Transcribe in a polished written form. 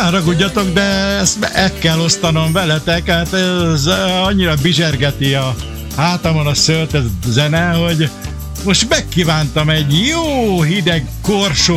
haragudjatok, de ezt el kell osztanom veletek, hát ez annyira bizsergeti a hátamon a szölt, ez zene, hogy most megkívántam egy jó hideg korsó